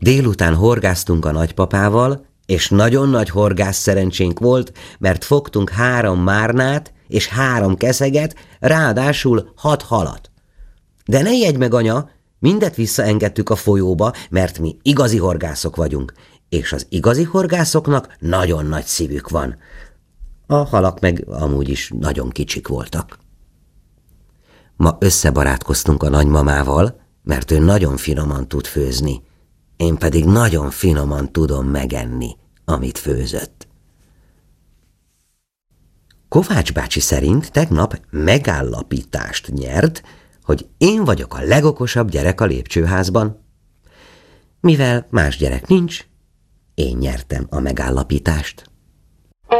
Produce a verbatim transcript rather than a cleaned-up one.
Délután horgásztunk a nagypapával, és nagyon nagy horgász szerencsénk volt, mert fogtunk három márnát és három keszeget, ráadásul hat halat. De ne ijedj meg, anya, mindet visszaengedtük a folyóba, mert mi igazi horgászok vagyunk, és az igazi horgászoknak nagyon nagy szívük van. A halak meg amúgy is nagyon kicsik voltak. Ma összebarátkoztunk a nagymamával, mert ő nagyon finoman tud főzni, én pedig nagyon finoman tudom megenni, amit főzött. Kovács bácsi szerint tegnap megállapítást nyert, hogy én vagyok a legokosabb gyerek a lépcsőházban. Mivel más gyerek nincs, én nyertem a megállapítást.